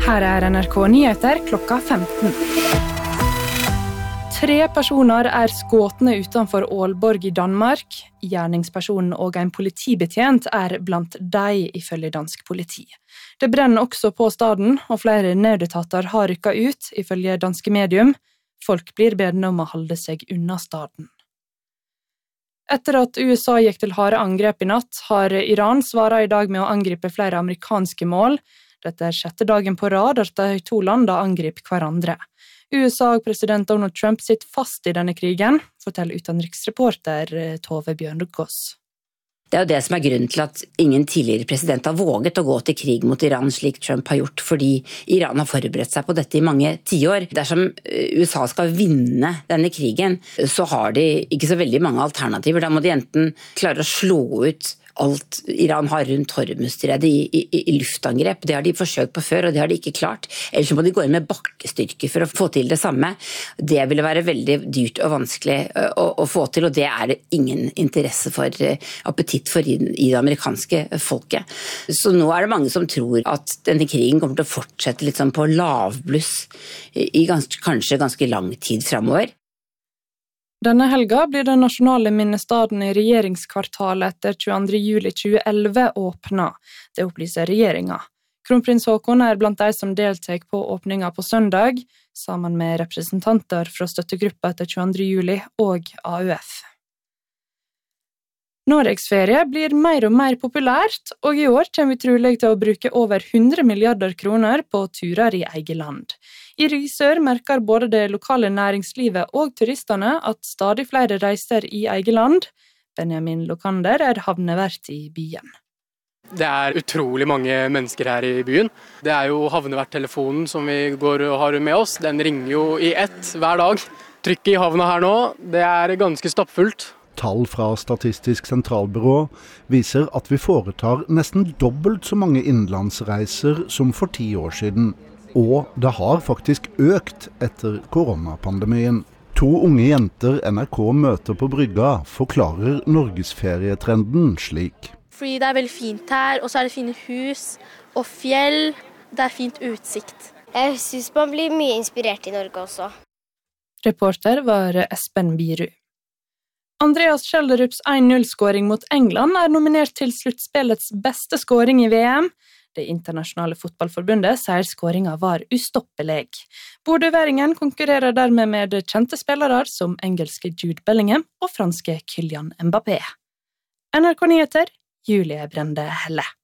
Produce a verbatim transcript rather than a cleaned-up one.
Her er N R K Nyheter klokka femten. Tre personer er skåtne utenfor Aalborg i Danmark. Gjerningspersonen og en politibetjent er blant de, ifølge dansk politi. Det brenner også på staden, og flere nødetater har rykket ut, ifølge danske medium. Folk blir bedne om å holde seg unna staden. Etter at U S A gikk til harde angrep i natt, har Iran svaret i dag med å angripe flere amerikanske mål. Dette er sjette dagen på rad at de to landene angriper hverandre. U S A og president Donald Trump sitter fast i denne krigen, forteller utenriksreporter Tove Bjørnekås. Det er jo det som er grunnen til at ingen tidligere president har våget å gå til krig mot Iran slik Trump har gjort, fordi Iran har forberedt seg på dette i mange tiår. Dersom U S A skal vinne denne krigen, så har de ikke så veldig mange alternativer. Da må de enten klare å slå ut alt Iran har rundt Hormuzstredet i, i, i luftangrep. Det har de forsøkt på før, og det har de ikke klart. Ellers så må de gå inn med bakkestyrker for å få til det samme. Det ville være veldig dyrt og vanskelig å, å få til, og det er det ingen interesse for, appetitt for i, i det amerikanske folket. Så nå er det mange som tror at denne krigen kommer til å fortsette litt sånn på lavbluss i ganske, kanskje ganske lang tid fremover. Denne helga blir den nasjonale minnestaden i regjeringskvartalet etter tjueandre juli tjueelleve åpna. Det opplyser regjeringa. Kronprins Haakon er blant de som deltar på åpninga på søndag, sammen med representanter fra støttegruppa etter tjueandre juli og A U F. Norgesferie blir mer og mer populært, og i år kommer vi trolig til å bruke over hundre milliarder kroner på turer i eget land. I Risør merker både det lokale næringslivet og turistene at stadig flere reiser i eget land. Benjamin Lokander er havnevert i byen. Det er utrolig mange mennesker her i byen. Det er jo havneverttelefonen som vi går og har med oss. Den ringer jo i ett hver dag. Trykket i havna her nå, det er ganske stappfullt. Tall fra Statistisk sentralbyrå viser at vi foretar nesten dobbelt så mange innenlandsreiser som for ti år siden. Og det har faktisk økt etter koronapandemien. To unge jenter N R K møter på brygga forklarer norgesferietrenden slik. Fordi det er veldig fint her, og så er det fine hus og fjell. Det er fint utsikt. Jeg synes man blir mye inspirert i Norge også. Reporter var Espen Biru. Andreas Schjelderups en null-skåring mot England er nominert til sluttspillets beste skåring i V M. Det internasjonale fotballforbundet sier skåringa var ustoppelig. Bodøværingen konkurrerer dermed med kjente spillere som engelske Jude Bellingham og franske Kylian Mbappé. N R K Nyheter, Julie Brende Helle.